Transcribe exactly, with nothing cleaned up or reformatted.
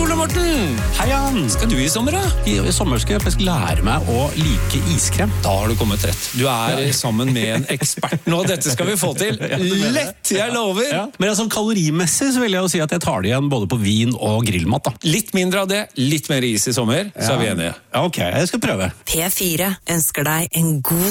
Ole Morten! Hei, Jan! Skal du i sommer, da? I, I sommer skal jeg faktisk lære meg å like iskrem. Da har du kommet rett. Du er ja. sammen med en ekspert nå. Dette skal vi få til. Lett, jeg lover! Ja. Men altså, kalorimessig så vil jeg jo si at jeg tar det igjen både på vin og grillmat. Da. Litt mindre av det, litt mer is i sommer, ja. så er vi enige. Ja, ok, jeg skal prøve. P fire ønsker deg en god